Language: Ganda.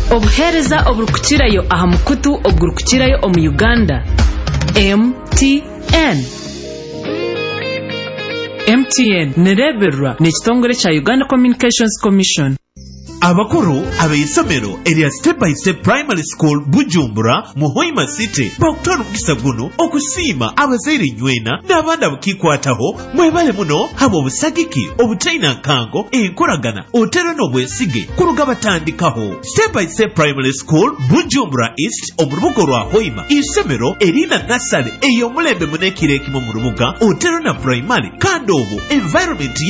obuhereza oburukukirayo aha mukutu oburukukirayo omu Uganda. MTN nereberwa n'ekitongole kya Uganda Communications Commission. Abakuru ab'isomero erya Step by Step Primary School Bujumbura mu Hoima City bakutwala omukisa guno okusiima abazaire nywena n'abaana bukikwataho mwebale muno haba obusagiki obutaina nkango enkolagana otero n'obwesige kuruga batandikaho. Step by Step Primary School Bujumbura East omulubugo lwa Hoima isomero erina nasale ey'omulembe munekire ekimu mu rubuga otero na primary kandi obwo environment